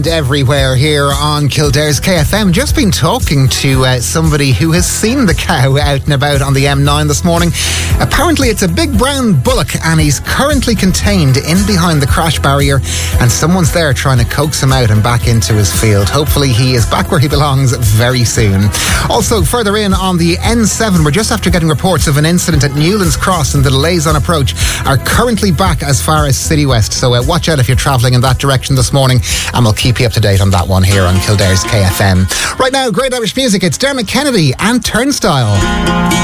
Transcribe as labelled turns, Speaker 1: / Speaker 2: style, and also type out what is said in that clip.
Speaker 1: Everywhere here on Kildare's KFM. Just been talking to somebody who has seen the cow out and about on the M9 this morning. Apparently it's a big brown bullock and he's currently contained in behind the crash barrier and someone's there trying to coax him out and back into his field. Hopefully he is back where he belongs very soon. Also further in on the N7, we're just after getting reports of an incident at Newlands Cross and the delays on approach are currently back as far as City West. So watch out if you're travelling in that direction this morning and we'll keep you up to date on that one here on Kildare's KFM. Right now, great Irish music. It's Dermot Kennedy and Turnstile.